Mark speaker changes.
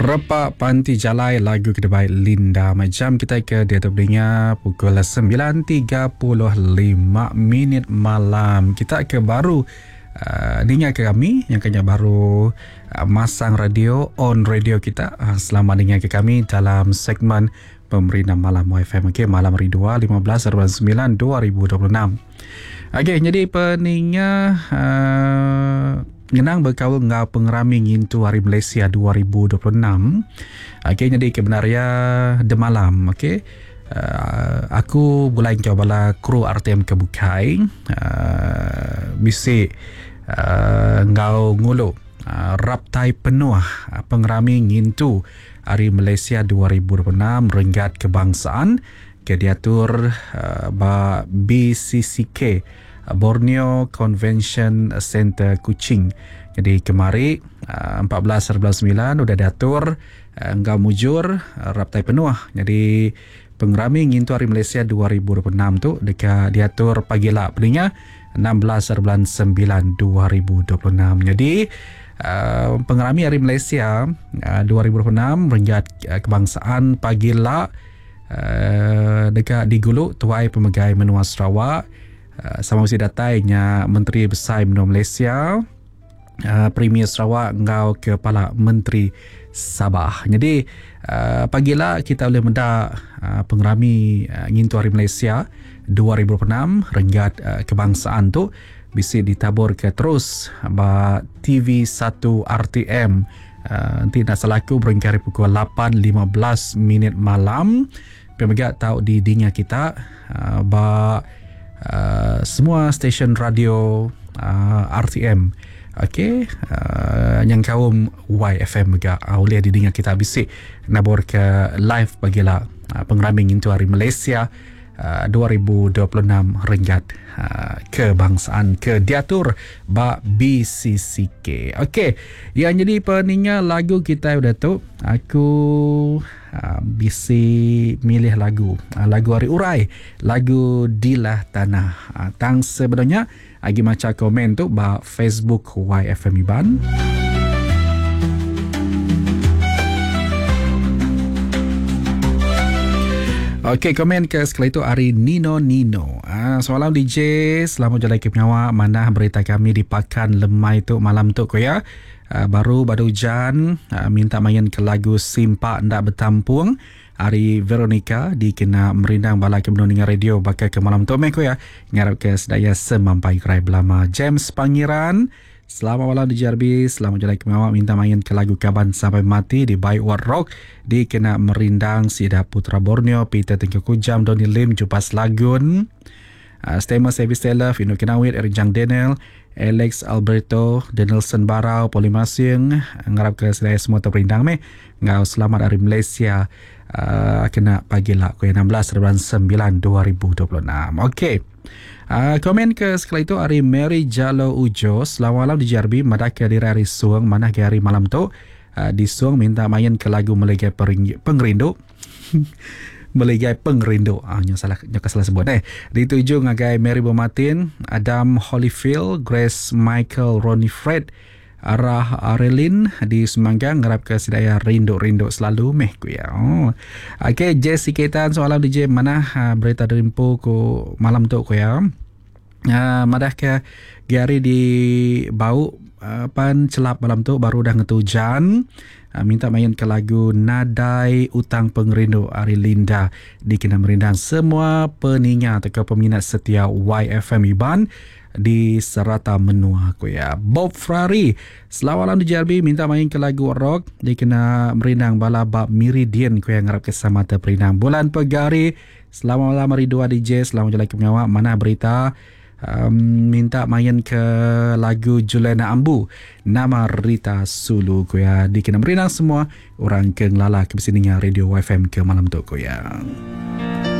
Speaker 1: Repak Panti Jalai, lagu kedua Linda. Macam kita ke dia terdengar pukul 9.35 malam. Kita ke baru dengar ke kami yang kena baru masang radio, on radio kita. Selamat dengar ke kami dalam segmen Pemerintah Malam YFM. Okay, Malam Ridua 15/9/2026. Okay, jadi peninga ngenang berkawal ngau pengerami ngintu Hari Malaysia 2026. Okay, jadi kebenarnya de malam. Okay, aku mulai coba kru RTM kebukai bisik ngau ngulu raptai penuh pengerami ngintu Hari Malaysia 2026 Renggat Kebangsaan ke diatur BCCK Borneo Convention Center Kuching. Jadi kemari 14/9 udah diatur engkau mujur raptai penuh. Jadi pengerami ngintu Hari Malaysia 2026 tu dekat diatur pagilah pedingnya 16/9/2026. Jadi pengerami Hari Malaysia 2026 Renggat Kebangsaan pagilah dekat di Gulu Tuai Pemegai Menua Sarawak. Sama mesti datainya Menteri Besar Menua Malaysia, Premier Sarawak ngau Kepala Menteri Sabah. Jadi pagilah kita boleh mendak pengerami ngintu Hari Malaysia 2026 Renggat Kebangsaan tu bisa ditabur ke terus TV1 RTM. Nanti nak selaku berengkari pukul 8.15 malam. Pemegat tahu di dinya kita semua stesen radio RTM. Okey, yang kaum YFM juga boleh didengar kita bisik nabur ke live bagilah pengerami ngintu Hari Malaysia 2026 Renggat Kebangsaan ke diatur BCCK. Okey, yang jadi peningat lagu kita udah tu aku bisi milih lagu Hari Urai, lagu Dilah Tanah. Tang sebenarnya agi macam komen tu Facebook YFM Iban. Okey, komen ke sekali itu hari Nino. Soalan DJ, selamat jalan ke penyawa. Mana berita kami di Pakan Lemai tu malam tu ko ya. Baru hujan, minta main ke lagu Simpak Ndak Bertampung. Hari Veronica dikena merindang bala ke mendengar radio bakal ke malam tu ko ya. Ngarap ke sedaya semampai kerai belama James Pangeran. Selamat malam di JRB, selamat jalan ke mawak, minta main ke lagu Kaban Sampai Mati di Baik War Rock. Dikena merindang Sida Putra Borneo, Peter Tengku Kujam, Donny Lim, Jupas Lagun. Stema Sevi Stella, Vino Kinawit, Eric Jang Daniel, Alex Alberto, Danielson Barau, Polimasing. Ngarap ke sedaya semua terperindang ngau selamat Hari Malaysia kena pagilah ke 16/9/2026. Okey. Komen ke sekali itu hari Mary Jalo Ujo. Selamat malam di JRB, madaka diri hari suang mana ke hari malam tu di suang minta main ke lagu Melegai Pengrindu. Melegai Pengrindu. Salah sebut dituju ngagai Mary Bomatin, Adam Holyfield, Grace Michael, Ronnie Fred, Arah Arelin di Semanggang. Ngarap ke sedaya rindu selalu ku ya. Okey, Jesse Ketan soalan DJ mana berita rimpu ku malam tu ku ya. Madah ke Gary di bau pan celap malam tu baru dah ngetujan. Minta main ke lagu Nadai Utang Pengrindu Ari Linda dikena merindang semua peningat atau peminat setia YFM Iban di serata menua ko ya. Bob Frari, selamat malam di JRB, minta main ke lagu rock dikena merindang bala bab Meridian ko yang ngarap ke sama terperindang Bulan Pegari. Selamat malam Ridua DJ, selamat jalan ke penyawa. Mana berita minta main ke lagu Julena Ambu, Nama Rita Sulu ko ya. Dikena merindang semua orang ke ngelala ke sininya radio YFM ke malam tu ko ya.